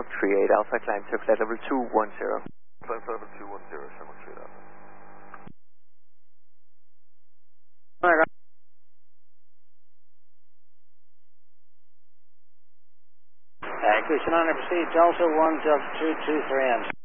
Shamrock 38 Alpha, climb to flight level 210. Climb to level 210, Shamrock 38 Alpha. Accuracy 9, proceed Delta 1, Delta 2, 23 M's.